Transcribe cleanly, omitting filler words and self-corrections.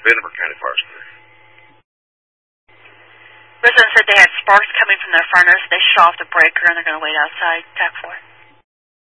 Vandenberg County Fire Superior. Residents said they had sparks coming from their furnace. They shut off the breaker and they're going to wait outside. TAC 4.